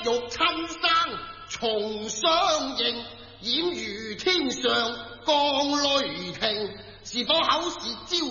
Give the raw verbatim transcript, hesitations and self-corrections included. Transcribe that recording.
肉親生重相認，儼如天上降雷霆，是否口是招